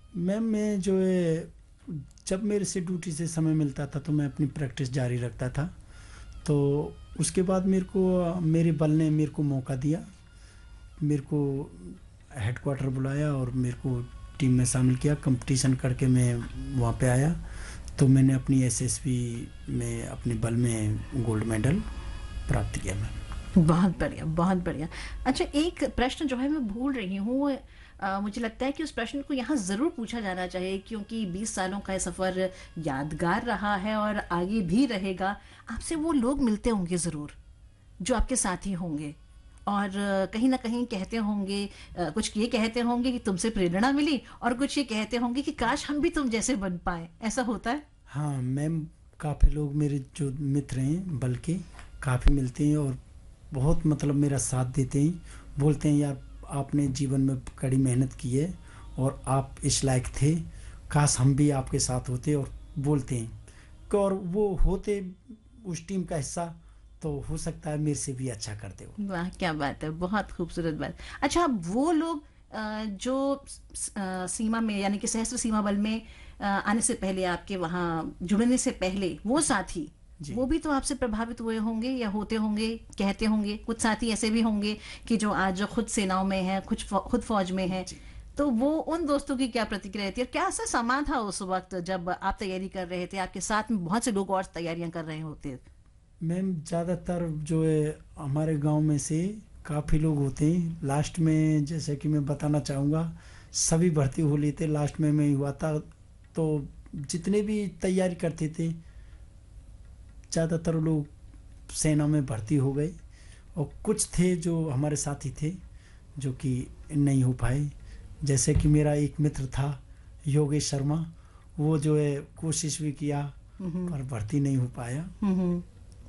Ma'am मैं जो है जब मेरे से ड्यूटी से समय मिलता था तो मैं अपनी प्रैक्टिस जारी रखता था। तो उसके बाद मेरे बल ने मेरे को मौका दिया। मेरे को हेडक्वार्टर बुलाया और मेरे को टीम में शामिल किया। कंपटीशन करके मैं वहाँ पे आया तो मैंने अपनी एसएसबी में अपने बल में गोल्ड मेडल प्राप्त किया मैम। बहुत बढ़िया, बहुत बढ़िया। अच्छा, एक प्रश्न जो है मैं भूल रही हूँ। मुझे लगता है कि उस प्रश्न को यहाँ ज़रूर पूछा जाना चाहिए, क्योंकि 20 सालों का ये सफ़र यादगार रहा है और आगे भी रहेगा। आपसे वो लोग मिलते होंगे ज़रूर, जो आपके साथी होंगे, और कहीं ना कहीं कहते होंगे, कुछ ये कहते होंगे कि तुमसे प्रेरणा मिली, और कुछ ये कहते होंगे कि काश हम भी तुम जैसे बन पाए। ऐसा होता है? हाँ मैम, काफ़ी लोग मेरे जो मित्र हैं बल्कि काफ़ी मिलते हैं और बहुत मतलब मेरा साथ देते हैं। बोलते हैं यार आपने जीवन में कड़ी मेहनत की है और आप इस लायक थे, काश हम भी आपके साथ होते। और बोलते हैं कि और वो होते उस टीम का हिस्सा तो हो सकता है मेरे से भी अच्छा करते हो। वाह, क्या बात है, बहुत खूबसूरत बात। अच्छा, अब वो लोग जो सीमा में, यानी कि सशस्त्र सीमा बल में आने से पहले, आपके वहाँ जुड़ने से पहले, वो साथी, जी वो भी तो आपसे प्रभावित हुए होंगे या होते होंगे, कहते होंगे। कुछ साथी ऐसे भी होंगे कि जो आज खुद सेनाओं में है, खुद फौज में है। जी तो वो उन दोस्तों की क्या प्रतिक्रिया रहती है, और क्या ऐसा समा था उस वक्त जब आप तैयारी कर रहे थे, आपके साथ में बहुत से लोग और तैयारियां कर रहे होते? मैम, ज़्यादातर जो है हमारे गांव में से काफ़ी लोग होते हैं। लास्ट में जैसे कि मैं बताना चाहूँगा, सभी भर्ती हो लेते, लास्ट में मैं ही हुआ था। तो जितने भी तैयारी करते थे ज़्यादातर लोग सेना में भर्ती हो गए और कुछ थे जो हमारे साथी थे जो कि नहीं हो पाए। जैसे कि मेरा एक मित्र था योगेश शर्मा, वो जो है कोशिश भी किया हम्म। पर भर्ती नहीं हो पाया। हम्म।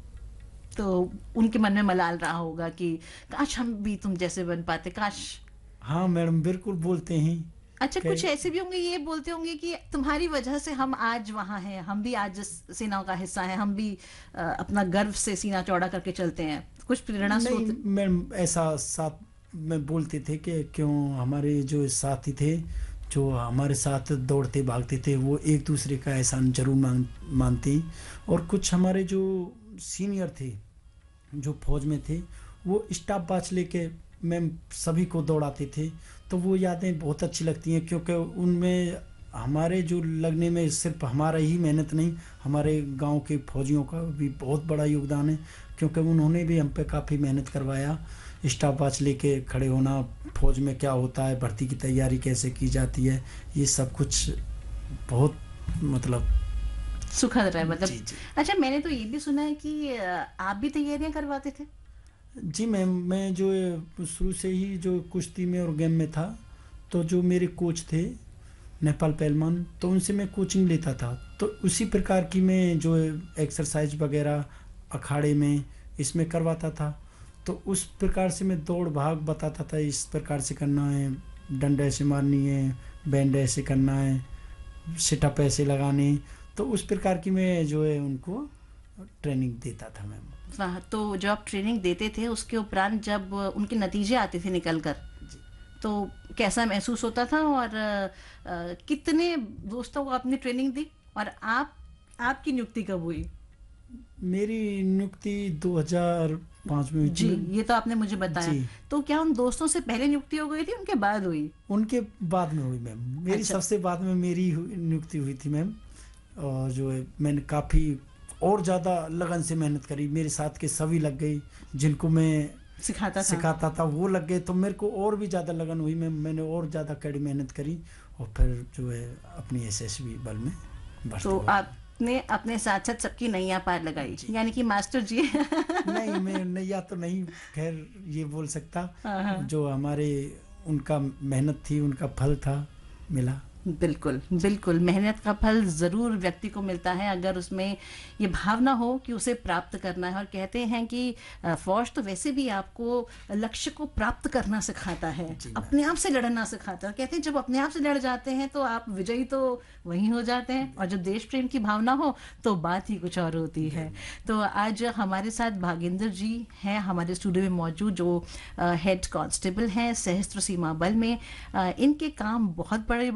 तो उनके मन में मलाल रहा होगा कि काश हम भी तुम जैसे बन पाते, काश। हाँ मैडम, बिल्कुल बोलते हैं अच्छा, कि कुछ ऐसे भी होंगे, ये बोलते होंगे कि तुम्हारी वजह से हम आज वहां हैं, हम भी आज सेनाओं का हिस्सा हैं, हम भी अपना गर्व से सीना चौड़ा करके चलते हैं। कुछ प्रेरणा नहीं स्रोत? मैम, ऐसा साथ में बोलते थे कि क्यों हमारे जो साथी थे जो हमारे साथ दौड़ते भागते थे वो एक दूसरे का एहसान जरूर मानते। और कुछ हमारे जो सीनियर थे जो फौज में थे वो स्टाफ बाच लेके मैम सभी को दौड़ाते थे। तो वो यादें बहुत अच्छी लगती हैं क्योंकि उनमें हमारे जो लगने में सिर्फ हमारा ही मेहनत नहीं, हमारे गांव के फौजियों का भी बहुत बड़ा योगदान है क्योंकि उन्होंने भी हम पे काफ़ी मेहनत करवाया। स्टाफ बाच लेके खड़े होना, फौज में क्या होता है, भर्ती की तैयारी कैसे की जाती है, ये सब कुछ बहुत मतलब। सुखद रहा है मतलब। जी जी अच्छा, मैंने तो ये भी सुना है कि आप भी तैयारियां करवाते थे। जी मैम, मैं जो है शुरू से ही जो कुश्ती में और गेम में था तो जो मेरे कोच थे नेपाल पहलवान, तो उनसे मैं कोचिंग लेता था। तो उसी प्रकार की मैं जो है एक्सरसाइज वगैरह अखाड़े में इसमें करवाता था। तो उस प्रकार से मैं दौड़ भाग बताता था, इस प्रकार से करना है, डंडा ऐसे मारनी है, बैंड ऐसे करना है, सिटअप ऐसे लगाने। तो उस प्रकार की मैं जो है उनको ट्रेनिंग देता था मैम। वाह, तो जब आप ट्रेनिंग देते थे, उसके उपरांत जब उनके नतीजे आते थे निकल कर, जी तो कैसा महसूस होता था? और कितने दोस्तों को आपने ट्रेनिंग दी, और आपकी नियुक्ति कब हुई? मेरी नियुक्ति 2005 में हुई थी जी, मैम। ये तो आपने मुझे बताया। जी, तो क्या उन दोस्तों से पहले नियुक्ति हो गई थी, उनके बाद हुई? उनके बाद में हुई मैम, मेरी अच्छा। सबसे बाद में मेरी नियुक्ति हुई थी मैम। और जो है मैंने काफ़ी और ज़्यादा लगन से मेहनत करी, मेरे साथ के सभी लग गए, जिनको मैं सिखाता था? सिखाता था वो लग गए, तो मेरे को और भी ज़्यादा लगन हुई मैम, मैंने और ज़्यादा कड़ी मेहनत करी और फिर जो है अपनी एसएसबी बल में भर्ती तो हुआ। आपने अपने साथ साथ सबकी नैया पार लगाई, जी, यानी कि मास्टर जी। नहीं मैं नैया तो नहीं खैर ये बोल सकता, हाँ, हाँ। जो हमारे उनका मेहनत थी उनका फल था, मिला। बिल्कुल, बिल्कुल, मेहनत का फल ज़रूर व्यक्ति को मिलता है, अगर उसमें ये भावना हो कि उसे प्राप्त करना है। और कहते हैं कि फ़ौज तो वैसे भी आपको लक्ष्य को प्राप्त करना सिखाता है, जी मैम। अपने आप से लड़ना सिखाता है। कहते हैं जब अपने आप से लड़ जाते हैं तो आप विजयी तो वहीं हो जाते हैं, और जब देश प्रेम की भावना हो तो बात ही कुछ और होती है। तो आज हमारे साथ भागेंद्र जी हैं हमारे स्टूडियो में मौजूद, जो हेड कांस्टेबल हैं सशस्त्र सीमा बल में। इनके काम बहुत बड़े